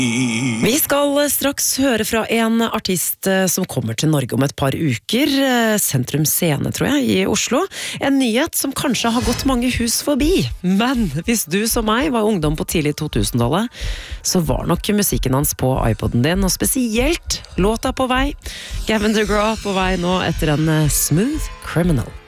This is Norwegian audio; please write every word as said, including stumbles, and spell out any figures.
Vi skal straks høre fra en artist som kommer til Norge om et par uker, Sentrum Scene, tror jeg, i Oslo. En nyhet som kanskje har gått mange hus forbi. Men hvis du som meg var ungdom på tidlig to tusen-tallet, så var nok musikken hans på iPoden din, og spesielt låta på vei. Gavin DeGraw på vei nå etter en Smooth Criminal.